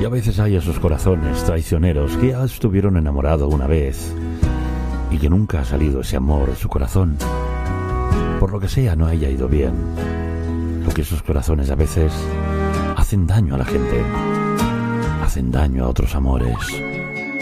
a veces hay esos corazones traicioneros que ya estuvieron enamorados una vez y que nunca ha salido ese amor de su corazón. Por lo que sea, no haya ido bien. Porque esos corazones a veces hacen daño a la gente, hacen daño a otros amores.